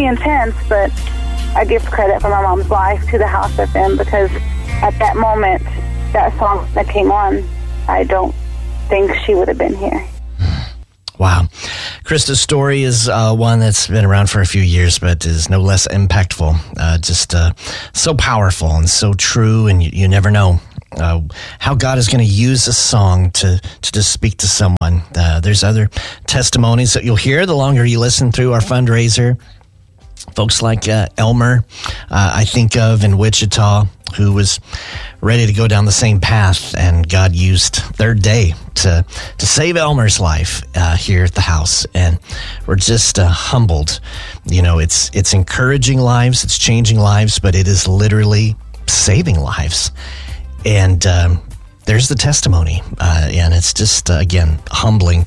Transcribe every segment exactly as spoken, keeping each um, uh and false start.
pretty intense, but I give credit for my mom's life to the House F M, because at that moment, that song that came on, I don't think she would have been here. Wow. Krista's story is uh, one that's been around for a few years, but is no less impactful. Uh, just uh, so powerful and so true, and you, you never know uh, how God is going to use a song to, to just speak to someone. Uh, there's other testimonies that you'll hear the longer you listen through our fundraiser. Folks like uh, Elmer, uh, I think of in Wichita, who was ready to go down the same path, and God used Third Day to to save Elmer's life uh, here at the house, and we're just uh, humbled. You know, it's it's encouraging lives, it's changing lives, but it is literally saving lives. And um, there's the testimony, uh, and it's just uh, again humbling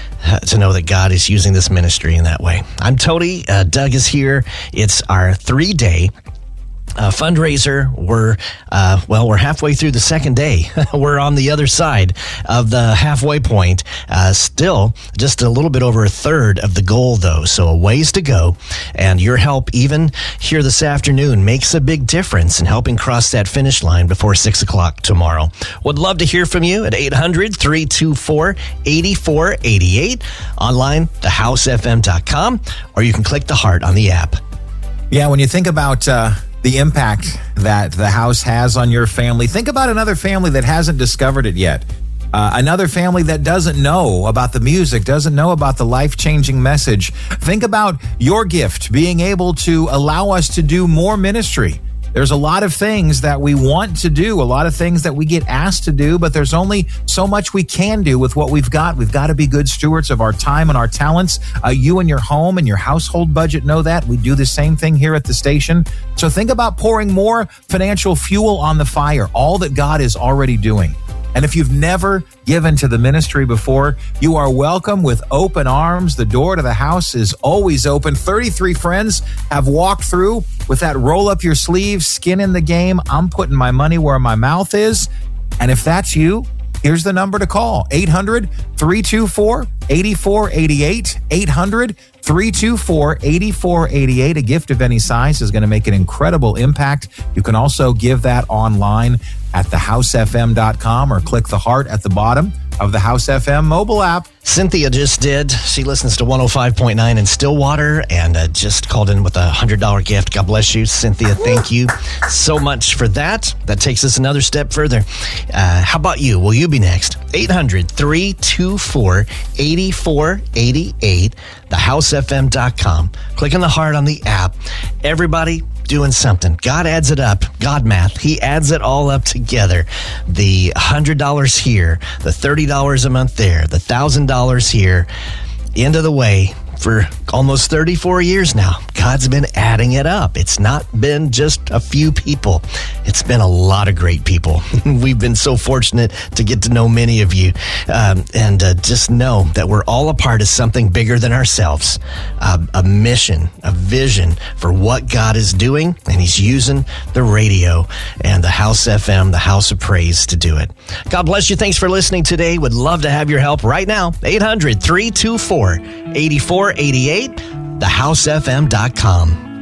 to know that God is using this ministry in that way. I'm Tony. Uh, Doug is here. It's our three-day uh, fundraiser. We're, uh, well, we're halfway through the second day. We're on the other side of the halfway point. Uh, still just a little bit over a third of the goal, though, so a ways to go. And your help, even here this afternoon, makes a big difference in helping cross that finish line before six o'clock tomorrow. Would love to hear from you at eight hundred, three two four, eight four eight eight, online, the house f m dot com, or you can click the heart on the app. Yeah, when you think about uh, the impact that the house has on your family, think about another family that hasn't discovered it yet. Uh, another family that doesn't know about the music, doesn't know about the life-changing message. Think about your gift being able to allow us to do more ministry. There's a lot of things that we want to do, a lot of things that we get asked to do, but there's only so much we can do with what we've got. We've got to be good stewards of our time and our talents. Uh, you and your home and your household budget know that. We do the same thing here at the station. So think about pouring more financial fuel on the fire, all that God is already doing. And if you've never given to the ministry before, you are welcome with open arms. The door to the house is always open. thirty-three friends have walked through with that roll up your sleeves, skin in the game. I'm putting my money where my mouth is. And if that's you, here's the number to call. eight hundred, three two four, eight four eight eight. eight hundred, three two four, eight four eight eight. A gift of any size is going to make an incredible impact. You can also give that online at the house f m dot com or click the heart at the bottom of the House F M mobile app. Cynthia just did. She listens to one oh five point nine in Stillwater and uh, just called in with a one hundred dollars gift. God bless you, Cynthia. Thank you so much for that. That takes us another step further. Uh, how about you? Will you be next? eight hundred, three two four, eight four eight eight, the house f m dot com. Click on the heart on the app. Everybody doing something. God adds it up. God math. He adds it all up together. The one hundred dollars here, the thirty dollars a month there, the one thousand dollars here. End of the way. For almost thirty-four years now, God's been adding it up. It's not been just a few people. It's been a lot of great people. We've been so fortunate to get to know many of you. Um, and uh, just know that we're all a part of something bigger than ourselves. Uh, a mission, a vision for what God is doing. And He's using the radio and the House F M, the House of Praise, to do it. God bless you. Thanks for listening today. Would love to have your help right now. eight hundred, three two four, eight four eight eight, the house f m dot com.